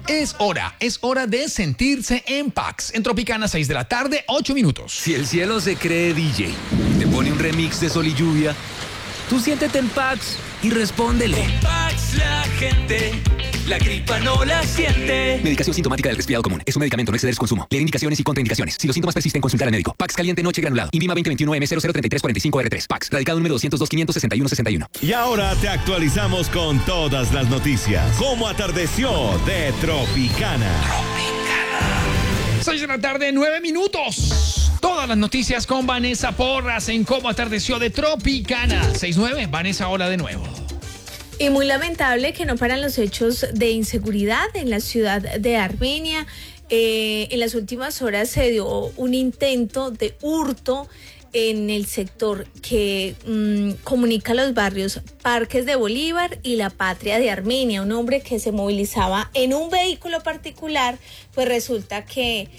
Es hora de sentirse en Pax. En Tropicana, 6 de la tarde, 8 minutos. Si el cielo se cree DJ, te pone un remix de Sol y Lluvia, tú siéntete en Pax y respóndele. Con Pax la gente, la gripa no la siente. Medicación sintomática del resfriado común. Es un medicamento, no exceder su consumo. Leer indicaciones y contraindicaciones. Si los síntomas persisten, consultar al médico. Pax caliente noche granulado. INVIMA 2021M003345R3. Pax. Radicado número 202-561-61. Y ahora te actualizamos con todas las noticias. ¿Cómo atardeció de Tropicana? 6 de la tarde, 9 minutos. Todas las noticias con Vanessa Porras en Cómo atardeció de Tropicana. 6-9, Vanessa, hola de nuevo. Y muy lamentable que no paran los hechos de inseguridad en la ciudad de Armenia. En las últimas horas se dio un intento de hurto en el sector que comunica los barrios Parques de Bolívar y La Patria de Armenia. Un hombre que se movilizaba en un vehículo particular, pues resulta que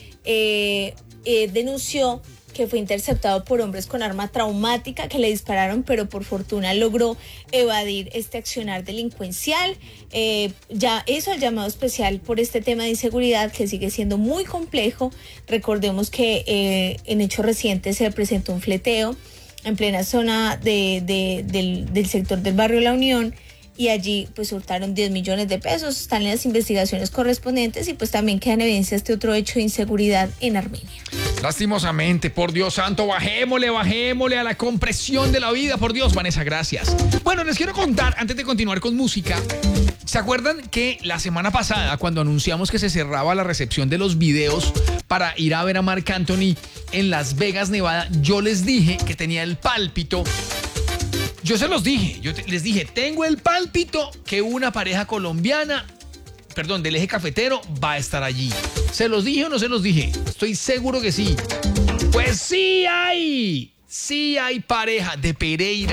denunció que fue interceptado por hombres con arma traumática que le dispararon, pero por fortuna logró evadir este accionar delincuencial. Ya hizo el llamado especial por este tema de inseguridad que sigue siendo muy complejo. Recordemos que en hechos recientes se presentó un fleteo en plena zona del sector del barrio La Unión, y allí pues hurtaron 10 millones de pesos. Están en las investigaciones correspondientes y pues también queda en evidencia este otro hecho de inseguridad en Armenia. Lastimosamente, por Dios santo, bajémosle a la compresión de la vida, por Dios, Vanessa, gracias. Bueno, les quiero contar, antes de continuar con música, ¿se acuerdan que la semana pasada, cuando anunciamos que se cerraba la recepción de los videos para ir a ver a Marc Anthony en Las Vegas, Nevada, yo les dije que tenía el pálpito? Yo se los dije, les dije, tengo el pálpito que una pareja colombiana, del eje cafetero, va a estar allí. ¿Se los dije o no se los dije? Estoy seguro que sí. Pues sí hay pareja de Pereira.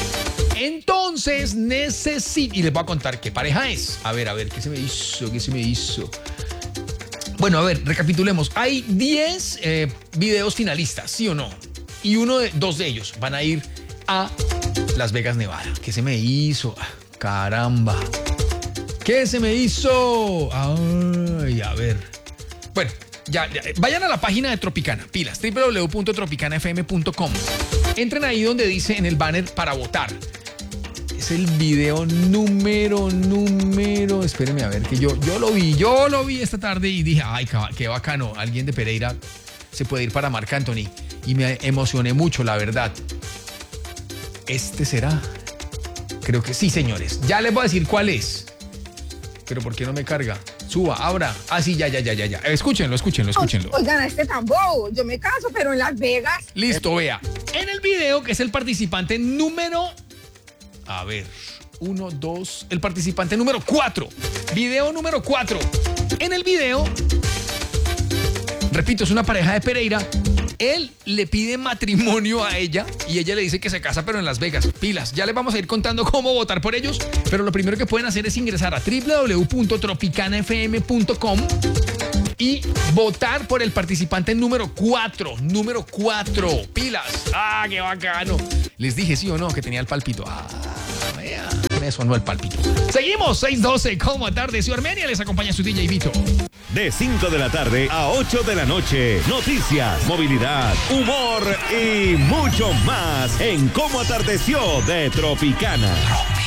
Entonces necesito, y les voy a contar qué pareja es. A ver, ¿qué se me hizo? Bueno, a ver, recapitulemos. Hay 10 videos finalistas, ¿sí o no? Y dos de ellos van a ir a Las Vegas, Nevada. ¿Qué se me hizo? Caramba. ¿Qué se me hizo? Ay, a ver. Bueno, ya, vayan a la página de Tropicana, pilas, www.tropicanafm.com. Entren ahí donde dice en el banner para votar. Es el video número. Espérenme a ver, que yo lo vi esta tarde y dije, ay, qué bacano. Alguien de Pereira se puede ir para Marc Anthony. Y me emocioné mucho, la verdad. ¿Este será? Creo que sí, señores. Ya les voy a decir cuál es. Pero ¿por qué no me carga? Suba, abra. Ah, sí, ya. Escúchenlo. Oigan, tan bobo. Yo me caso, pero en Las Vegas. Listo, vea. En el video, que es el participante número... A ver, 1, 2... El participante número 4. Video número 4. En el video, repito, es una pareja de Pereira. Él le pide matrimonio a ella y ella le dice que se casa, pero en Las Vegas. Pilas, ya les vamos a ir contando cómo votar por ellos, pero lo primero que pueden hacer es ingresar a www.tropicanafm.com y votar por el participante número 4. Pilas. Ah, qué bacano. Les dije sí o no que tenía el pálpito. Vea, me sonó el pálpito. Seguimos, 6:12, ¿Cómo atardeció Armenia? Les acompaña su DJ Vito. De 5 de la tarde a 8 de la noche, noticias, movilidad, humor y mucho más en Cómo atardeció de Tropicana.